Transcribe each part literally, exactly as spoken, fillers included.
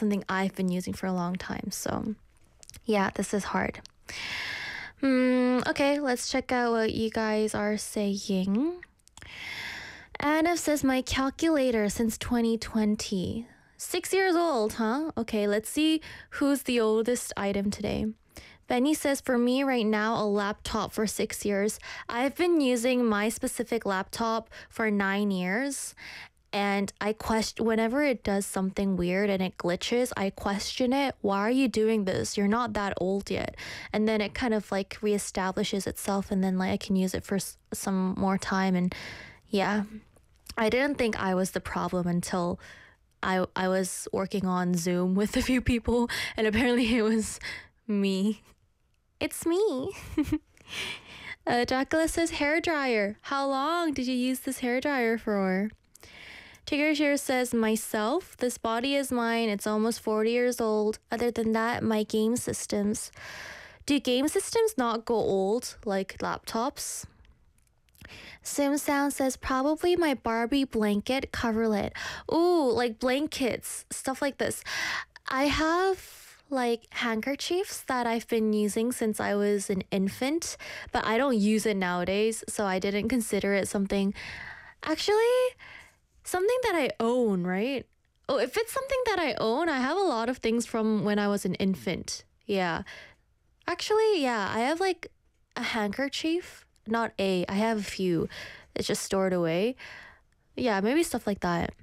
something I've been using for a long time. So yeah, this is hard. Hmm, okay, let's check out what you guys are saying. Anna says, my calculator since twenty twenty. Six years old, huh? Okay, let's see who's the oldest item today. Benny says, for me right now, a laptop for six years. I've been using my specific laptop for nine years. And I question, whenever it does something weird and it glitches, I question it. Why are you doing this? You're not that old yet. And then it kind of like reestablishes itself, and then like I can use it for s- some more time. And yeah, I didn't think I was the problem until I I was working on Zoom with a few people, and apparently it was me. It's me. uh, Dracula says hair dryer. How long did you use this hair dryer for? Tigger Share says, myself, this body is mine. It's almost forty years old. Other than that, my game systems. Do game systems not go old like laptops? Sim Sound says, probably my Barbie blanket coverlet. Ooh, like blankets, stuff like this. I have like handkerchiefs that I've been using since I was an infant, but I don't use it nowadays, so I didn't consider it something. Actually, something that I own, right? Oh, if it's something that I own, I have a lot of things from when I was an infant. Yeah. Actually, yeah, I have like a handkerchief. Not a, I have a few. It's just stored away. Yeah, maybe stuff like that.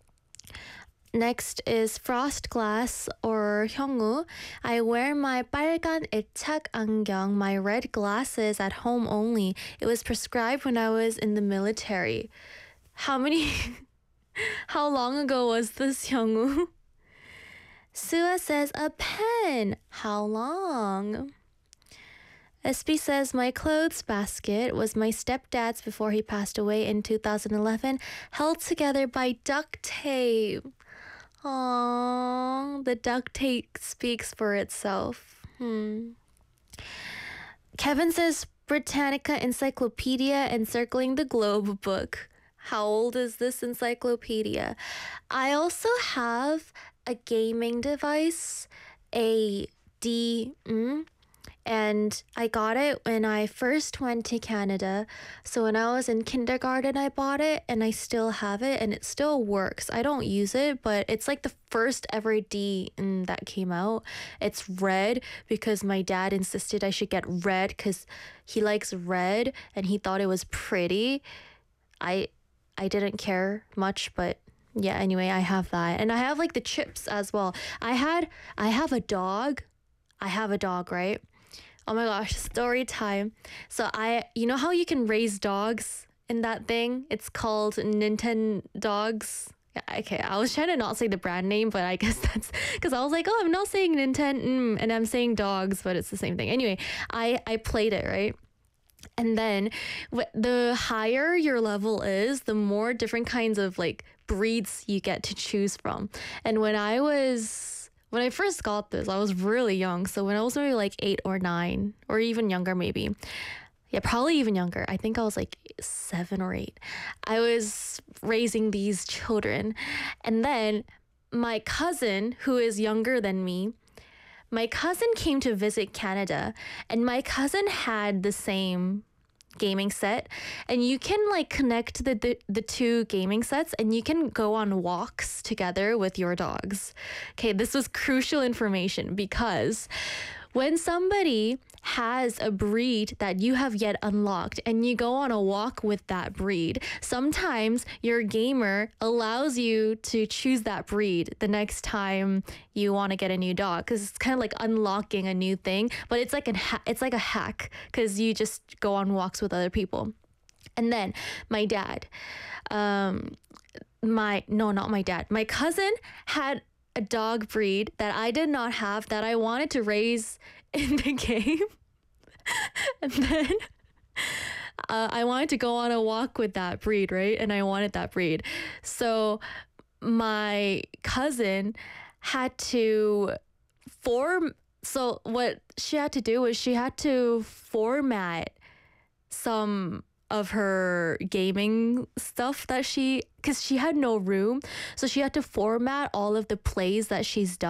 Next is Frost Glass or Hyungwoo. I wear my 빨간 애착 안경, my red glasses at home only. It was prescribed when I was in the military. How many... How long ago was this, Hyungwoo? Sua says, a pen. How long? S B says, my clothes basket was my stepdad's before he passed away in two thousand eleven, held together by duct tape. Aww, the duct tape speaks for itself. Hmm. Kevin says, Britannica Encyclopedia Encircling the Globe book. How old is this encyclopedia? I also have a gaming device, a D, mm, and I got it when I first went to Canada. So when I was in kindergarten, I bought it, and I still have it, and it still works. I don't use it, but it's like the first ever D mm, that came out. It's red because my dad insisted I should get red because he likes red, and he thought it was pretty. I... I didn't care much, but yeah, anyway, I have that. And I have like the chips as well. I had, I have a dog. I have a dog, right? Oh my gosh, story time. So I, you know how you can raise dogs in that thing? It's called Nintendo Dogs. Okay, I was trying to not say the brand name, but I guess that's because I was like, oh, I'm not saying Nintendo mm, and I'm saying dogs, but it's the same thing. Anyway, I, I played it, right? And then the higher your level is, the more different kinds of like breeds you get to choose from. And when I was, when I first got this, I was really young. So when I was maybe like eight or nine or even younger, maybe. Yeah, probably even younger. I think I was like seven or eight. I was raising these children. And then my cousin, who is younger than me, my cousin came to visit Canada, and my cousin had the same gaming set, and you can like connect the, the the two gaming sets, and you can go on walks together with your dogs. Okay, this was crucial information because when somebody has a breed that you have yet unlocked and you go on a walk with that breed, sometimes your gamer allows you to choose that breed the next time you want to get a new dog, because it's kind of like unlocking a new thing, but it's like a ha- it's like a hack because you just go on walks with other people. And then my dad, um, my no, not my dad, my cousin had a dog breed that I did not have that I wanted to raise in the game. And then uh, I wanted to go on a walk with that breed, right? And I wanted that breed. So my cousin had to form. So what she had to do was she had to format some of her gaming stuff that she, because she had no room. So she had to format all of the plays that she's done.